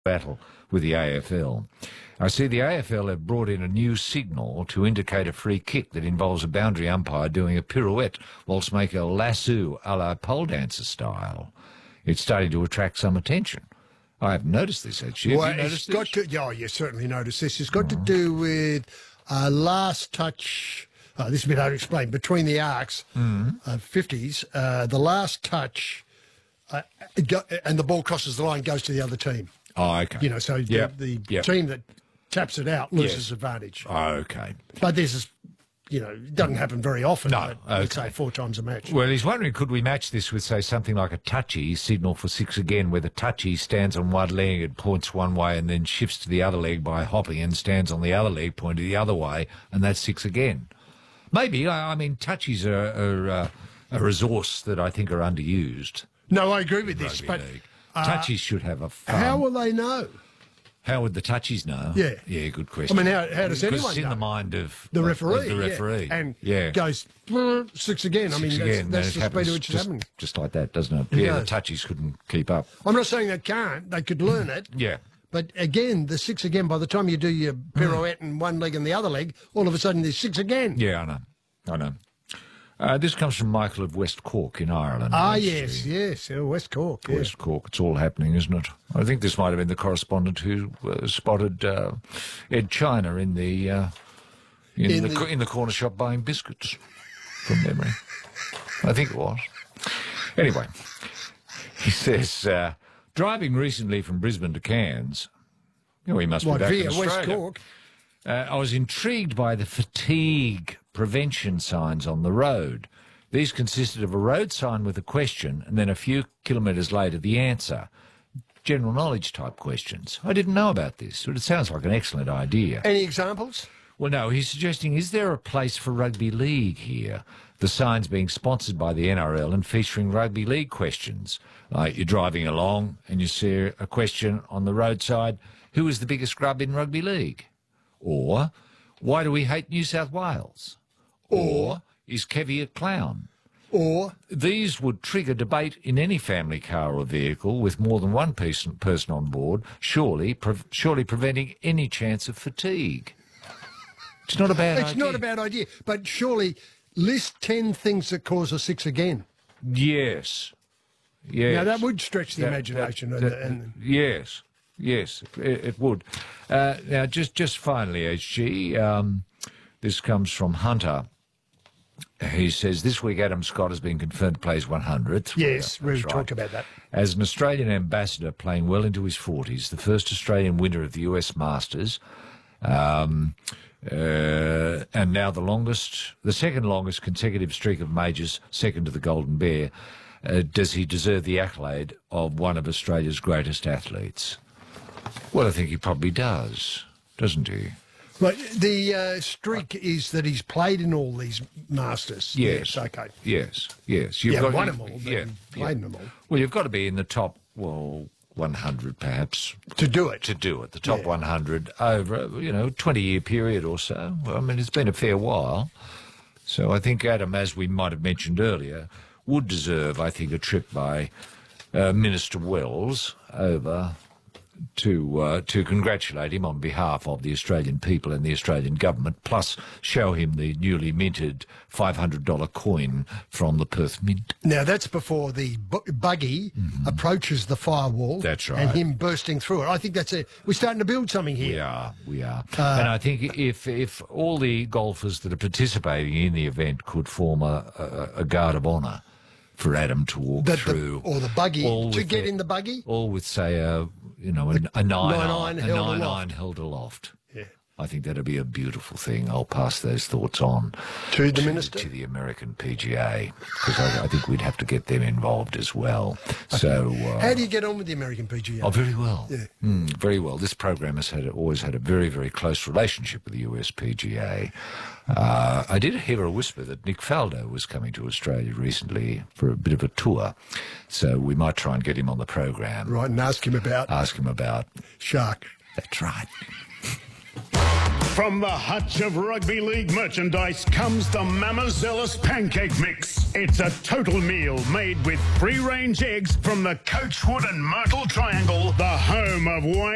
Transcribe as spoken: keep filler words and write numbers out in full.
battle with the A F L. I see the A F L have brought in a new signal to indicate a free kick that involves a boundary umpire doing a pirouette whilst making a lasso a la pole dancer style. It's starting to attract some attention. I haven't noticed this, actually. Well, Have you it's noticed got this? to. Oh, you certainly noticed this. It's got to do with uh, last touch. Oh, this is a bit hard to explain. Between the arcs, Mm. uh, fifties, uh, the last touch, uh, it go, and the ball crosses the line, goes to the other team. Oh, okay. You know, so Yep. the, the Yep. team that taps it out loses Yes. advantage. Oh, okay. But this is, you know, it doesn't happen very often. No, but let's okay. say four times a match. Well, he's wondering, could we match this with, say, something like a touchy signal for six again, where the touchy stands on one leg and points one way and then shifts to the other leg by hopping and stands on the other leg pointing the other way, and that's six again. Maybe. I, I mean, touchies are, are uh, a resource that I think are underused. No, I agree with this, Rugby but league. uh, touchies should have a fun. how will they know? How would the touchies know? Yeah. Yeah, good question. I mean, how, how does Because anyone it's in know? the mind of The of- referee, of the referee, yeah. and yeah. goes "Brr," six again. I mean, Six that's, again, that's and it the speed happens at which it's just, happening. just like that, doesn't it? It Yeah, does. the touchies couldn't keep up. I'm not saying they can't; they could learn it. Yeah. But again, the six again. By the time you do your pirouette and one leg and the other leg, all of a sudden there's six again. Yeah, I know. I know. Uh, this comes from Michael of West Cork in Ireland. Ah, actually. yes, yes, yeah, West Cork. Yeah. West Cork, it's all happening, isn't it? I think this might have been the correspondent who uh, spotted uh, Ed China in the uh, in, In the, the- co- in the corner shop buying biscuits, from memory. I think it was. Anyway, he says, uh, driving recently from Brisbane to Cairns, you know, he must What, be back via in West Australia. Cork? Uh, I was intrigued by the fatigue prevention signs on the road. These consisted of a road sign with a question and then a few kilometres later the answer. General knowledge type questions. I didn't know about this, but it sounds like an excellent idea. Any examples? Well, no, he's suggesting, is there a place for rugby league here? The signs being sponsored by the N R L and featuring rugby league questions. Like you're driving along and you see a question on the roadside, who is the biggest grub in rugby league? Or, why do we hate New South Wales? Or, is Kevy a clown? Or These would trigger debate in any family car or vehicle with more than one person, person on board, surely, pre- surely preventing any chance of fatigue. It's not a bad it's idea. not a bad idea, but surely list ten things that cause a six again. Yes. Yes. Now that would stretch the That- imagination. that- and, that- and yes. Yes, it, it would. Uh, now, just, just finally, H G, um, this comes from Hunter. He says, this week Adam Scott has been confirmed to play his one hundredth. yes, Well, we that's right. talked about that. As an Australian ambassador playing well into his forties, the first Australian winner of the U S Masters, um, uh, and now the longest, the second longest consecutive streak of majors, second to the Golden Bear, uh, does he deserve the accolade of one of Australia's greatest athletes? Well, I think he probably does, doesn't he? But the uh, streak is that he's played in all these Masters. Yes. okay. Yes, yes. You've Yeah, got, won them all, but yeah, played yeah. them all. Well, you've got to be in the top, well, one hundred perhaps. To do it. To do it, the top Yeah. one hundred over, you know, twenty-year period or so. Well, I mean, it's been a fair while. So I think Adam, as we might have mentioned earlier, would deserve, I think, a trip by uh, Minister Wells over to uh, to congratulate him on behalf of the Australian people and the Australian government, plus show him the newly minted five hundred dollar coin from the Perth Mint. Now, that's before the bu- buggy approaches the firewall. Mm-hmm. That's right. And him bursting through it. I think that's a... We're starting to build something here. We are, we are. Uh, and I think if if all the golfers that are participating in the event could form a, a, a guard of honour for Adam to walk That the- through. or the buggy, all to with get their- in the buggy? All with, say, a, you know, a, a nine, nine iron, iron a held nine aloft. iron held aloft. Yeah. I think that'd be a beautiful thing. I'll pass those thoughts on To the minister? to the American P G A, because I, I think we'd have to get them involved as well. So, uh, How do you get on with the American P G A? oh, very well. Yeah. Mm, very well. This program has had always had a very, very close relationship with the U S P G A. Uh, I did hear a whisper that Nick Faldo was coming to Australia recently for a bit of a tour, so we might try and get him on the program. Right, and ask him about Ask him about. Shark. That's right. From the hutch of rugby league merchandise comes the Mamazelis Pancake Mix. It's a total meal made with free-range eggs from the Coachwood and Myrtle Triangle, the home of wine.